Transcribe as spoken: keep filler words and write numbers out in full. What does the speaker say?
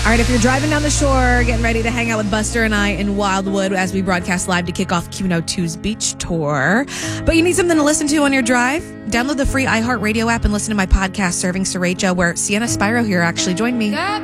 All right, if you're driving down the shore, getting ready to hang out with Buster and I in Wildwood as we broadcast live to kick off Q one oh two's beach tour, but you need something to listen to on your drive, download the free iHeartRadio app and listen to my podcast, Serving Sriracha, where Sienna Spyro here actually joined me.